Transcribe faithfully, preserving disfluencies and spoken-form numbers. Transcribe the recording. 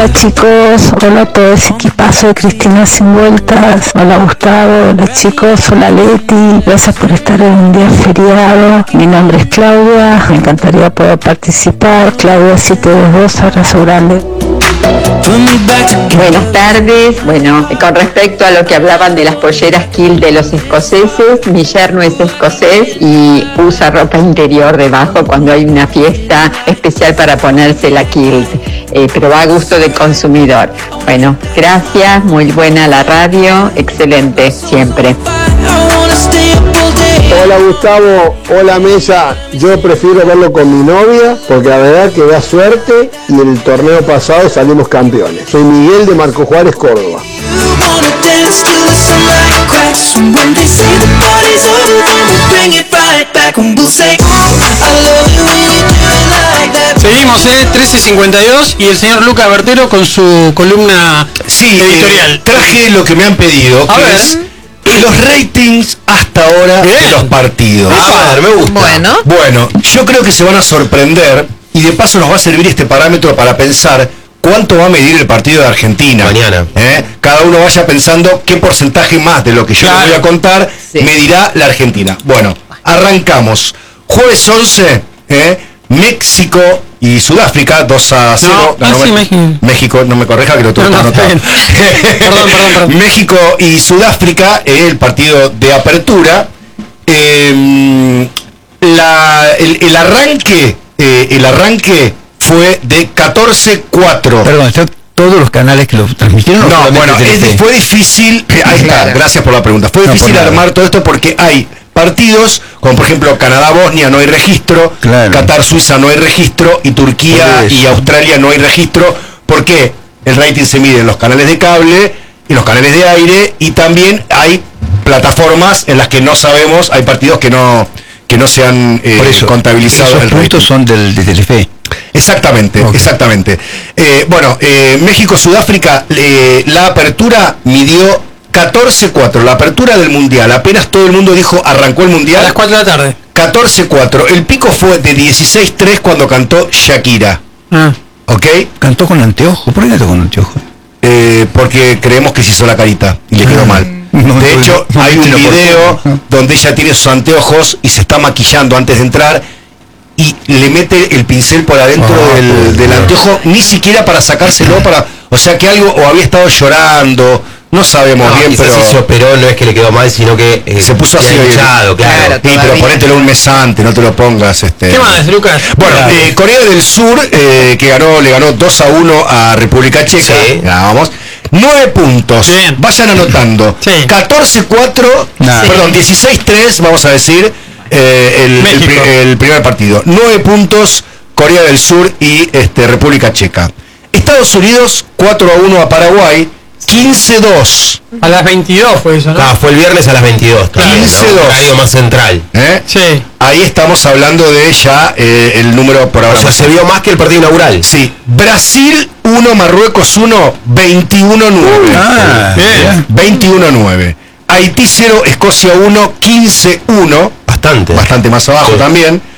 Hola chicos, hola a todo ese equipazo de Cristina Sin Vueltas, hola Gustavo, hola chicos, hola Leti, gracias por estar en un día feriado. Mi nombre es Claudia, me encantaría poder participar. Claudia siete dos dos, abrazo grande. Buenas tardes. Bueno, con respecto a lo que hablaban de las polleras kilt de los escoceses, mi yerno es escocés y usa ropa interior debajo cuando hay una fiesta especial para ponerse la kilt, eh, pero va a gusto del consumidor. Bueno, gracias, muy buena la radio, excelente siempre. Hola Gustavo, hola Mesa, yo prefiero verlo con mi novia porque la verdad que da suerte y en el torneo pasado salimos campeones. Soy Miguel de Marco Juárez, Córdoba. Seguimos, eh, trece cincuenta y dos y el señor Luca Bertero con su columna sí, editorial. Eh, traje lo que me han pedido, a que ver. es los ratings hasta ahora Bien. de los partidos. A ver, me gusta. Bueno. Bueno, yo creo que se van a sorprender y de paso nos va a servir este parámetro para pensar cuánto va a medir el partido de Argentina. Mañana. ¿Eh? Cada uno vaya pensando qué porcentaje más de lo que yo Claro. les voy a contar Sí. medirá la Argentina. Bueno, arrancamos. Jueves once, ¿eh? México y Sudáfrica, dos a cero. No, ah, sí, México. México, no me corrija que lo tengo No, no, anotado. está bien. Perdón, perdón, perdón. México y Sudáfrica, eh, el partido de apertura. Eh, la, el, el arranque, eh, el arranque fue de catorce cuatro. Perdón, ¿están todos los canales que lo transmitieron? No, bueno, es, fue difícil, eh, ahí está, Claro. gracias por la pregunta. Fue No, difícil por nada. armar todo esto porque hay partidos, como por ejemplo Canadá-Bosnia no hay registro, Claro. Qatar-Suiza no hay registro y Turquía Por eso. y Australia no hay registro, porque el rating se mide en los canales de cable y los canales de aire y también hay plataformas en las que no sabemos, hay partidos que no que no se han eh, Por eso, contabilizado esos el rating. puntos son del, de Telefe. Exactamente, Ok. exactamente. Eh, bueno, eh, México-Sudáfrica, eh, la apertura midió catorce cuatro, la apertura del Mundial. Apenas todo el mundo dijo, arrancó el A Mundial. las cuatro de la tarde. catorce cuatro. El pico fue de dieciséis tres cuando cantó Shakira. Ah. ¿Ok? Cantó con anteojo. ¿Por qué cantó con anteojo? Eh, porque creemos que se hizo la carita y le quedó Ah. mal. No, De no, hecho, no, hay no, un no, video no. donde ella tiene sus anteojos y se está maquillando antes de entrar y le mete el pincel por adentro Ah, del, por del Dios. anteojo, ni siquiera para sacárselo, para, o sea que algo, o había estado llorando, no sabemos No, bien, quizás pero si se operó no es que le quedó mal, sino que eh, se puso queda así hinchado, claro. Claro. Sí, pero todavía. ponételo un mes antes, no te lo pongas. Este. ¿Qué más, Lucas? Bueno, Claro. eh, Corea del Sur, eh, que ganó, le ganó dos a uno a República Checa. Sí. Ya, vamos. nueve puntos. Bien. Vayan anotando. Sí. catorce cuatro, Nah. perdón, dieciséis tres, vamos a decir, eh, el, el, México. pri- el primer partido. nueve puntos, Corea del Sur y este, República Checa. Estados Unidos, cuatro a uno a Paraguay, quince dos. A las veintidós fue eso, ¿no? Ah, fue el viernes a las veintidós. también, quince ¿no? dos. Horario más central. ¿eh? Sí. Ahí estamos hablando de ya eh, el número por ahora. O sea, se vio más que el partido inaugural. Sí, Brasil uno, Marruecos uno, veintiuno nueve. Ah, Bien. veintiuno nueve. Haití cero, Escocia uno, quince uno. Bastante. Bastante más abajo Sí. también.